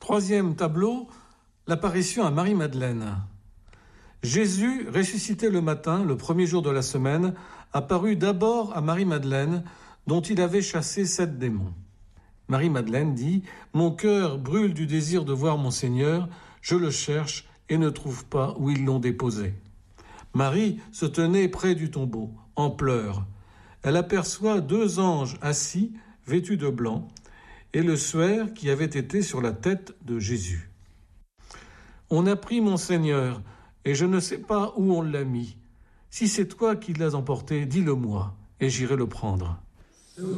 Troisième tableau, l'apparition à Marie-Madeleine. Jésus, ressuscité le matin, le premier jour de la semaine, apparut d'abord à Marie-Madeleine, dont il avait chassé 7 démons. Marie-Madeleine dit « Mon cœur brûle du désir de voir mon Seigneur, je le cherche et ne trouve pas où ils l'ont déposé. » Marie se tenait près du tombeau, en pleurs. Elle aperçoit 2 anges assis, vêtus de blanc, et le suaire qui avait été sur la tête de Jésus. « On a pris mon Seigneur, et je ne sais pas où on l'a mis. Si c'est toi qui l'as emporté, dis-le-moi, et j'irai le prendre. »